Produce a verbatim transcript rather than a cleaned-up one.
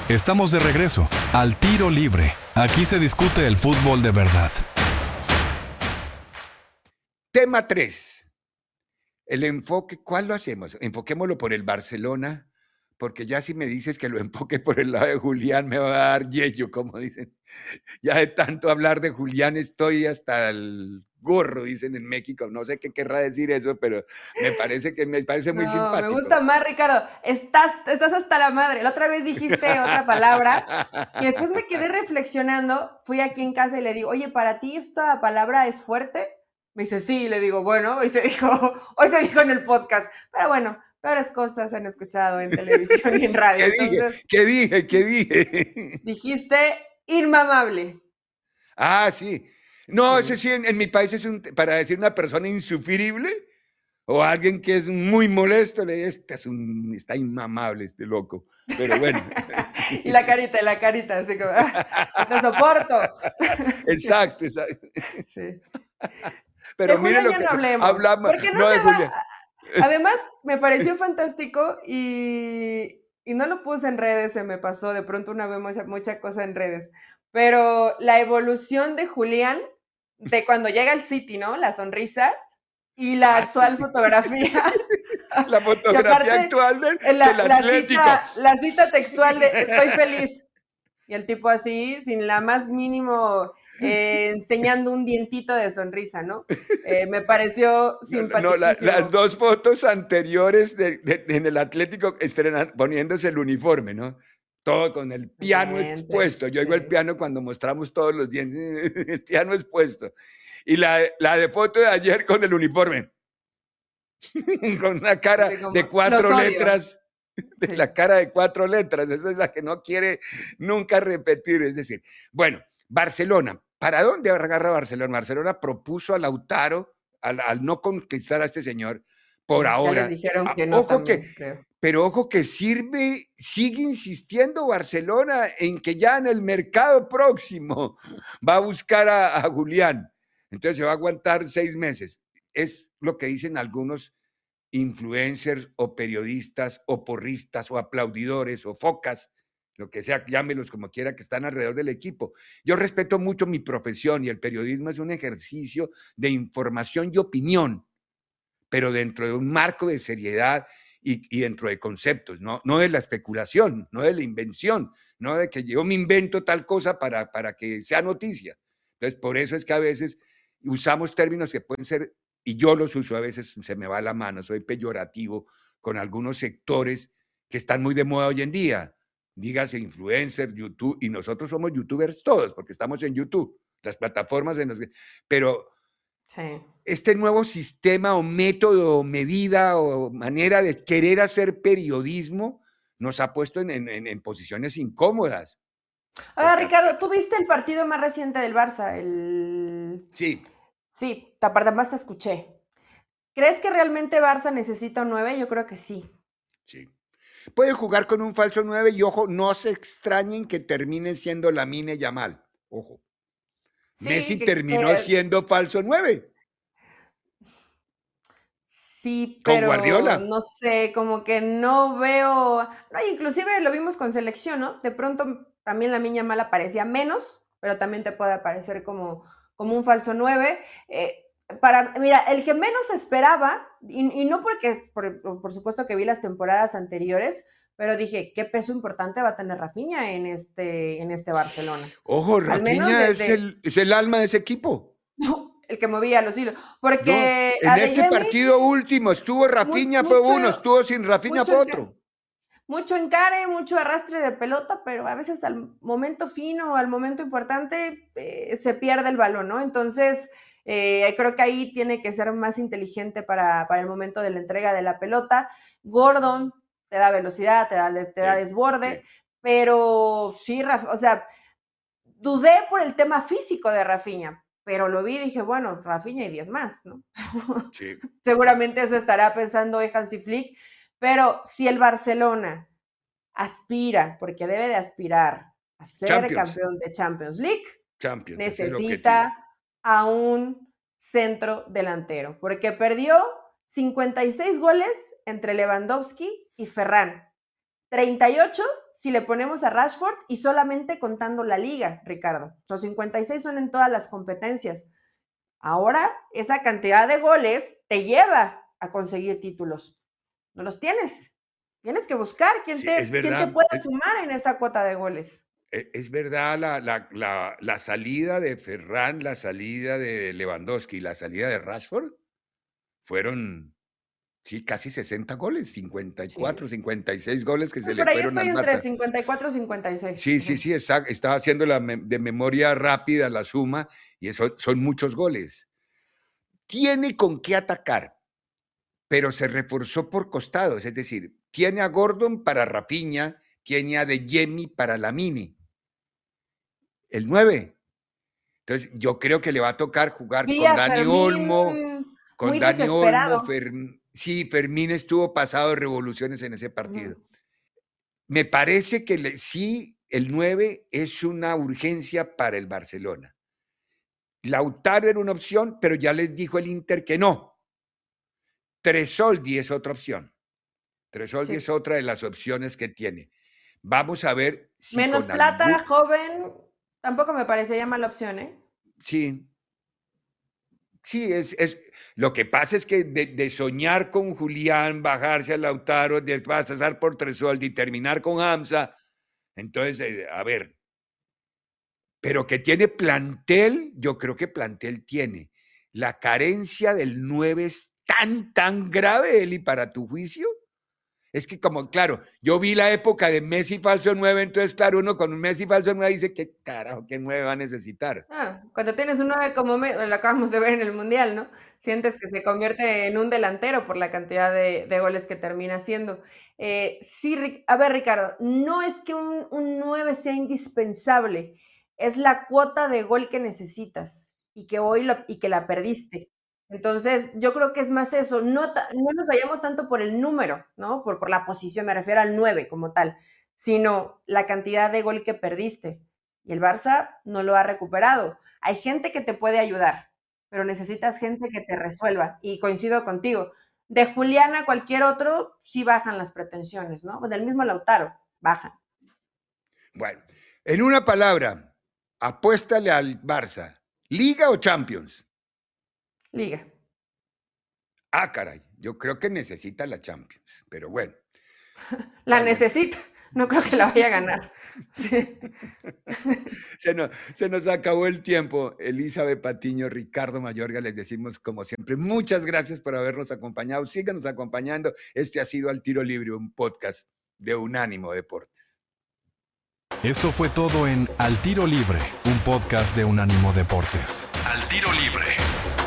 Estamos de regreso al Tiro Libre. Aquí se discute el fútbol de verdad. Tema tres. El enfoque, ¿cuál lo hacemos? Enfoquémoslo por el Barcelona, porque ya si me dices que lo enfoque por el lado de Julián, me va a dar yello, como dicen. Ya de tanto hablar de Julián estoy hasta el gorro, dicen en México. No sé qué querrá decir eso, pero me parece que me parece muy No, simpático. me gusta más, Ricardo. Estás, estás hasta la madre. La otra vez dijiste otra palabra y después me quedé reflexionando. Fui aquí en casa y le digo, oye, ¿para ti esta palabra es fuerte? Me dice, sí, y le digo, bueno, hoy se dijo, hoy se dijo en el podcast. Pero bueno, peores cosas han escuchado en televisión y en radio. ¿Qué dije? Entonces, ¿Qué dije? ¿Qué dije? dijiste inmamable. Ah, sí. No, Sí. ese sí, en, en mi país es un, para decir una persona insufrible o alguien que es muy molesto, le este es un, está inmamable este loco. Pero bueno. Y la carita, y la carita, así como, ah, no te soporto. Exacto, exacto. Sí. Pero De mire Julián lo ya que no se- hablemos, hablamos, porque no no de se va. Julián. Además, me pareció fantástico y, y no lo puse en redes, se me pasó, de pronto una vez mucha, mucha cosa en redes, pero la evolución de Julián, de cuando llega al City, ¿no? La sonrisa y la Ah, actual sí. fotografía. La Que fotografía aparte, actual del, la, del la Atlético. cita, la cita textual de estoy feliz. Y el tipo así, sin la más mínimo, eh, enseñando un dientito de sonrisa, ¿no? Eh, me pareció No, no, la- simpaticísimo. las dos fotos anteriores de, de- en el Atlético estrenan, poniéndose el uniforme, ¿no? Todo con el piano Excelente, expuesto. Yo oigo el sí. piano cuando mostramos todos los dientes, el piano expuesto. Y la, la de foto de ayer con el uniforme, con una cara Así como, de los cuatro odio. letras, de Sí. la cara de cuatro letras. Esa es la que no quiere nunca repetir. Es decir, bueno, Barcelona. ¿Para dónde agarra Barcelona? Barcelona propuso a Lautaro, al, al no conquistar a este señor, por Ya les ahora. dijeron Ah, que no ojo que, también, creo. pero ojo que sirve, sigue insistiendo Barcelona en que ya en el mercado próximo va a buscar a, a Julián. Entonces se va a aguantar seis meses. Es lo que dicen algunos influencers o periodistas o porristas o aplaudidores o focas, lo que sea, llámelos como quiera, que están alrededor del equipo. Yo respeto mucho mi profesión y el periodismo es un ejercicio de información y opinión, pero dentro de un marco de seriedad y, y dentro de conceptos, ¿no? No de la especulación, no de la invención, no de que yo me invento tal cosa para, para que sea noticia. Entonces, por eso es que a veces usamos términos que pueden ser, y yo los uso a veces, se me va la mano, soy peyorativo con algunos sectores que están muy de moda hoy en día. Dígase influencer, YouTube, y nosotros somos youtubers todos, porque estamos en YouTube, las plataformas en las que... Pero Sí. este nuevo sistema o método o medida o manera de querer hacer periodismo nos ha puesto en, en, en posiciones incómodas. Ahora, Porque, Ricardo, ¿tú viste el partido más reciente del Barça? El... sí, Sí, aparte más te escuché. ¿Crees que realmente Barça necesita un nueve? Yo creo que sí. sí. Puede jugar con un falso nueve y ojo, no se extrañen que termine siendo Lamine Yamal. Ojo. Sí, Messi que, terminó que- siendo falso nueve sí, con pero Guardiola. no sé, como que no veo. No, inclusive lo vimos con selección, ¿no? De pronto también la Miña Mala parecía menos, pero también te puede aparecer como, como un falso nueve. Eh, para, mira, el que menos esperaba, y, y no porque, por, por supuesto que vi las temporadas anteriores, pero dije, ¿qué peso importante va a tener Rafinha en este, en este Barcelona? Ojo, Al menos Rafinha es desde el, es el alma de ese equipo. el que movía los hilos. No, Porque en este Adeyemi, partido último estuvo mu- Rafinha, fue mucho, uno, estuvo sin Rafinha, mucho, fue enca- otro. mucho encare, mucho arrastre de pelota, pero a veces al momento fino, al momento importante, eh, se pierde el balón, ¿no? Entonces, eh, creo que ahí tiene que ser más inteligente para, para el momento de la entrega de la pelota. Gordon te da velocidad, te da, te da Sí, desborde, sí. pero sí, Raf, o sea, dudé por el tema físico de Rafinha, pero lo vi y dije, bueno, Rafinha y diez más, ¿no? Sí. Seguramente eso estará pensando Hansi Flick, pero si el Barcelona aspira, porque debe de aspirar a ser Champions, campeón de Champions League, Champions, ese es el objetivo. necesita a un centro delantero, porque perdió cincuenta y seis goles entre Lewandowski y Ferran, treinta y ocho si le ponemos a Rashford y solamente contando la liga, Ricardo. Los cincuenta y seis son en todas las competencias. Ahora, esa cantidad de goles te lleva a conseguir títulos. No los tienes. Tienes que buscar quién, Sí, te, es quién te verdad. pueda Es, sumar en esa cuota de goles. e- es verdad la, la, la, la salida de Ferran, la salida de Lewandowski, la salida de Rashford fueron, sí, casi sesenta goles, cincuenta y cuatro, Sí. cincuenta y seis goles que No, se le por ahí fueron al estoy entre Barça. cincuenta y cuatro y cincuenta y seis. Sí, sí, Ujú. sí, está, estaba haciendo la, me- de memoria rápida la suma y eso son muchos goles. Tiene con qué atacar, pero se reforzó por costados, es decir, tiene a Gordon para Rafinha, tiene a De Jemi para Lamine, el nueve. Entonces, yo creo que le va a tocar jugar Vi con a Dani Fermín Olmo, con muy Dani Olmo, desesperado. Ferm- sí, Fermín estuvo pasado de revoluciones en ese partido. Ujú. Me parece que le- sí, el nueve es una urgencia para el Barcelona. Lautaro era una opción, pero ya les dijo el Inter que no. Tresoldi es otra opción. Tresoldi es Sí. otra de las opciones que tiene. Vamos a ver si Menos con plata, algún... joven, tampoco me parecería mala opción, ¿eh? Sí, sí, es, es... Lo que pasa es que de, de soñar con Julián, bajarse a Lautaro, de pasar por Tresoldi y terminar con Hamza, entonces, eh, a ver, pero que tiene plantel, yo creo que plantel tiene. La carencia del nueve es tan, tan grave, Eli, para tu juicio. Es que como, claro, yo vi la época de Messi falso nueve, entonces, claro, uno con un Messi falso nueve dice, ¿qué carajo, qué nueve va a necesitar? Ah, cuando tienes un nueve como me lo acabamos de ver en el Mundial, ¿no? Sientes que se convierte en un delantero por la cantidad de de goles que termina haciendo. Eh, sí, Ric a ver, Ricardo, no es que un un nueve sea indispensable, es la cuota de gol que necesitas y que hoy lo y que la perdiste. Entonces, yo creo que es más eso, no ta no nos vayamos tanto por el número, ¿no? Por por la posición, me refiero al nueve como tal, sino la cantidad de gol que perdiste. Y el Barça no lo ha recuperado. Hay gente que te puede ayudar, pero necesitas gente que te resuelva. Y coincido contigo. De Julián a cualquier otro, sí bajan las pretensiones, ¿no? Del mismo Lautaro, bajan. Bueno, en una palabra, apuéstale al Barça, ¿Liga o Champions? Liga. Ah, caray, yo creo que necesita la Champions, pero bueno. La Bueno, necesita. No creo que la vaya a ganar. Sí. se nos, se nos acabó el tiempo. Elizabeth Patiño, Ricardo Mayorga, les decimos como siempre, muchas gracias por habernos acompañado. Síganos acompañando. Este ha sido Al Tiro Libre, un podcast de Unánimo Deportes. Esto fue todo en Al Tiro Libre, un podcast de Unánimo Deportes. Al Tiro Libre.